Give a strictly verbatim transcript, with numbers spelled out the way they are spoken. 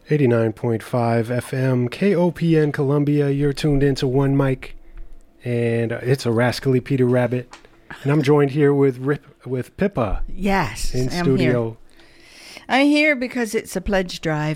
eighty-nine point five F M, K O P N Columbia. You're tuned into One Mic, and it's a rascally Peter Rabbit. And I'm joined here with Rip, with Pippa. Yes, in I'm studio. Here. I'm here because it's a pledge drive